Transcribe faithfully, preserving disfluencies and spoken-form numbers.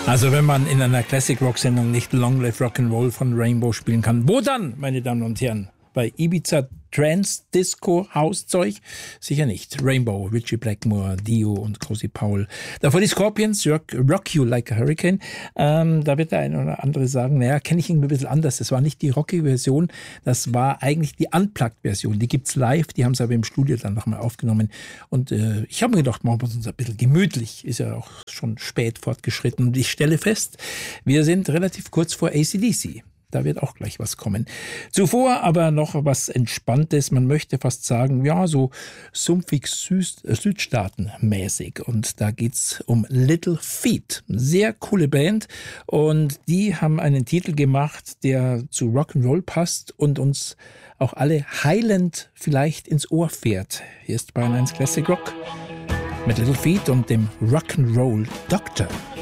Also wenn man in einer Classic-Rock-Sendung nicht Long Live Rock'n'Roll von Rainbow spielen kann, wo dann, meine Damen und Herren? Bei Ibiza Trance, Disco, Hauszeug? Sicher nicht. Rainbow, Ritchie Blackmore, Dio und Cozy Powell. Davor die Scorpions, Rock, Rock You Like a Hurricane. Ähm, da wird der eine oder andere sagen, naja, kenne ich irgendwie ein bisschen anders. Das war nicht die rockige Version, das war eigentlich die Unplugged-Version. Die gibt's live, die haben sie aber im Studio dann nochmal aufgenommen. Und äh, ich habe mir gedacht, machen wir uns ein bisschen gemütlich. Ist ja auch schon spät fortgeschritten. Und ich stelle fest, wir sind relativ kurz vor A C D C. Da wird auch gleich was kommen. Zuvor aber noch was Entspanntes. Man möchte fast sagen, ja, so sumpfig Süß, äh, Südstaaten-mäßig. Und da geht's um Little Feat. Sehr coole Band. Und die haben einen Titel gemacht, der zu Rock'n'Roll passt und uns auch alle heilend vielleicht ins Ohr fährt. Hier ist Bayern eins Classic Rock mit Little Feat und dem Rock'n'Roll Doctor.